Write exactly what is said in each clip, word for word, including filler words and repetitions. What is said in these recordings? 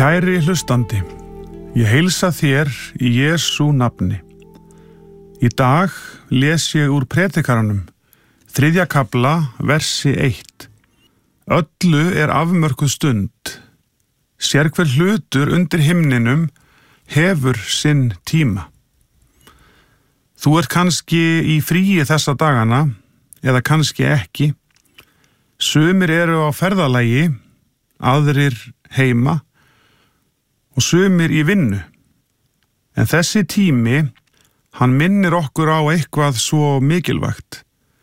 Kæri hlustandi, ég heilsa þér í Jesú nafni. Í dag les ég úr Predikaranum, þriðja kafla, versi eitt. Öllu er afmörkuð stund. Sérhver hlutur undir himninum hefur sinn tíma. Þú ert kannski í fríi þessa dagana, eða kannski ekki. Sumir eru á ferðalagi, aðrir heima og sumir í vinnu. En þessi tími, hann minnir okkur á eitthvað svo mikilvægt.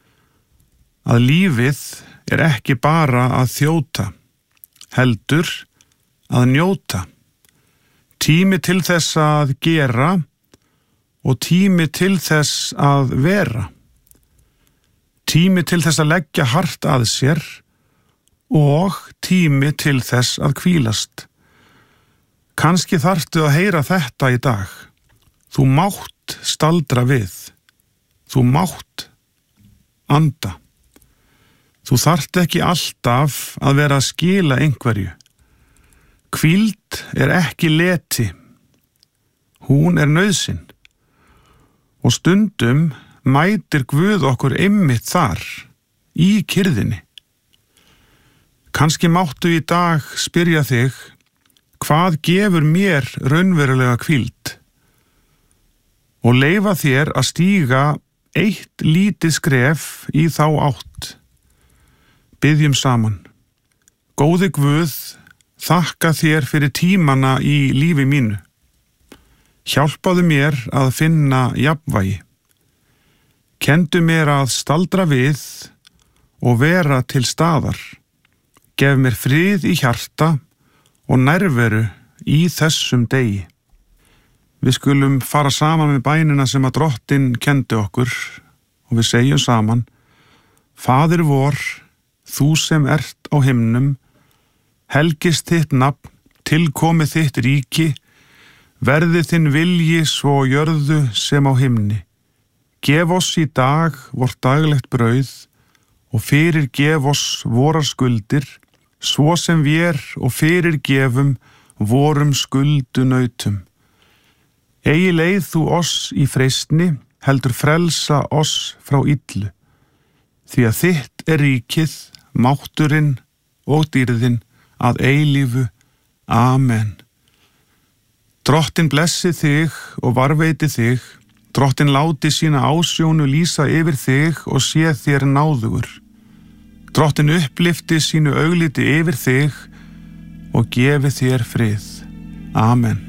Að lífið er ekki bara að þjóta, heldur að njóta. Tími til þess að gera og tími til þess að vera. Tími til þess að leggja hart að sér og tími til þess að hvílast. Kannski þarftu að heyra þetta í dag. Þú mátt staldra við. Þú mátt anda. Þú þarft ekki alltaf að vera að skila einhverju. Hvíld er ekki leti. Hún er nauðsyn. Og stundum mætir Guð okkur einmitt þar, í kyrrðinni. Kannski máttu í dag spyrja þig, hvað gefur mér raunverulega hvíld? Og leyfa þér að stíga eitt lítið skref í þá átt. Biðjum saman. Góði Guð, þakka þér fyrir tímana í lífi mínu. Hjálpaðu mér að finna jafnvægi. Kendu mér að staldra við og vera til staðar. Gef mér frið í hjarta og nærveru í þessum degi. Við skulum fara saman með bænina sem að Drottinn kendi okkur og við segjum saman: Faðir vor, þú sem ert á himnum, helgist þitt nafn, tilkomi þitt ríki, verði þinn vilji svo á jörðu sem á himni. Gef oss í dag vort daglegt brauð og fyrirgef oss vorar skuldir, svo sem vér og fyrirgefum vorum skuldunautum. Eigi leið þú oss í freistni, heldur frelsa oss frá illu. Því að þitt er ríkið, mátturinn og dýrðin að eilífu. Amen. Drottinn blessi þig og varveiti þig. Drottinn láti sína ásjónu lýsa yfir þig og sé þér náðugur. Drottinn upplyfti sínu augliti yfir þig og gefi þér frið. Amen.